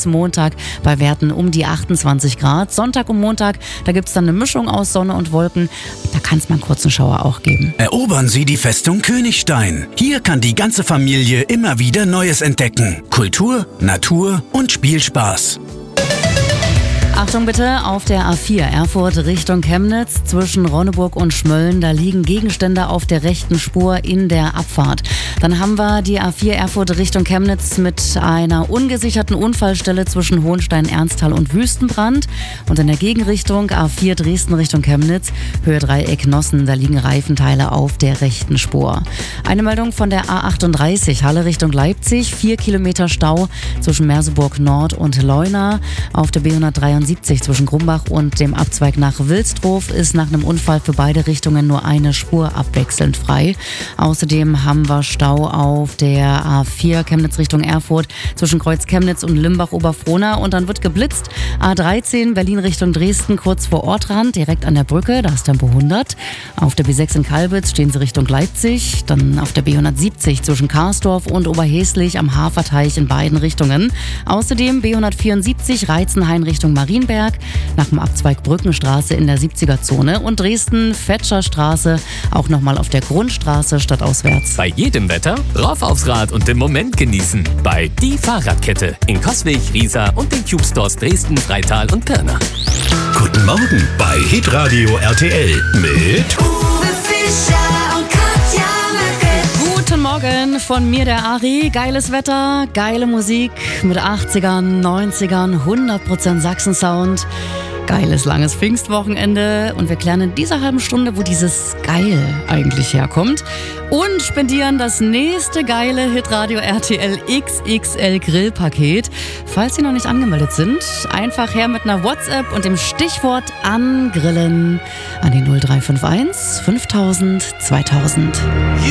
bis Montag bei Werten um die 28 Grad. Sonntag und Montag, da gibt es dann eine Mischung aus Sonne und Wolken. Da kann es mal einen kurzen Schauer auch geben. Erobern Sie die Festung Königstein. Hier kann die ganze Familie immer wieder Neues entdecken. Kultur, Natur und Spielspaß. Achtung bitte, auf der A4 Erfurt Richtung Chemnitz zwischen Ronneburg und Schmölln, da liegen Gegenstände auf der rechten Spur in der Abfahrt. Dann haben wir die A4 Erfurt Richtung Chemnitz mit einer ungesicherten Unfallstelle zwischen Hohenstein, Ernsthal und Wüstenbrand. Und in der Gegenrichtung A4 Dresden Richtung Chemnitz, Höhe Dreieck Nossen, da liegen Reifenteile auf der rechten Spur. Eine Meldung von der A38 Halle Richtung Leipzig, 4 Kilometer Stau zwischen Merseburg Nord und Leuna. Auf der B173 zwischen Grumbach und dem Abzweig nach Wilsdruf ist nach einem Unfall für beide Richtungen nur eine Spur abwechselnd frei. Außerdem haben wir Stau auf der A4 Chemnitz Richtung Erfurt zwischen Kreuz Chemnitz und Limbach-Oberfrohna und dann wird geblitzt. A13 Berlin Richtung Dresden kurz vor Ortrand, direkt an der Brücke, da ist Tempo 100. Auf der B6 in Kalbitz stehen sie Richtung Leipzig, dann auf der B170 zwischen Karsdorf und Oberheslich am Haferteich in beiden Richtungen. Außerdem B174 Reizenhain Richtung Marienberg, nach dem Abzweig Brückenstraße in der 70er-Zone und Dresden-Fetscherstraße auch nochmal auf der Grundstraße stadtauswärts. Bei jedem Wetter rauf aufs Rad und den Moment genießen. Bei Die Fahrradkette in Coswig, Riesa und den Cube Stores Dresden, Freital und Pirna. Guten Morgen bei Hitradio RTL mit Uwe Fischer und Katja Möcke. Guten Morgen von mir, der Ari. Geiles Wetter, geile Musik mit 80ern, 90ern, 100% Sachsen-Sound. Geiles, langes Pfingstwochenende und wir klären in dieser halben Stunde, wo dieses Geil eigentlich herkommt und spendieren das nächste geile Hitradio RTL XXL Grillpaket. Falls Sie noch nicht angemeldet sind, einfach her mit einer WhatsApp und dem Stichwort angrillen an die 0351 5000 2000.